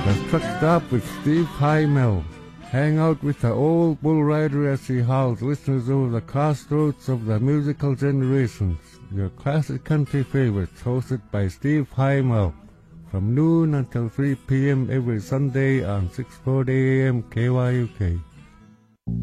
The Truck Stop with Steve Hymel. Hang out with the old bull rider as he hauls listeners over the crossroads of the musical generations. Your classic country favorites, hosted by Steve Hymel, from noon until 3 p.m. every Sunday on 640 AM KYUK.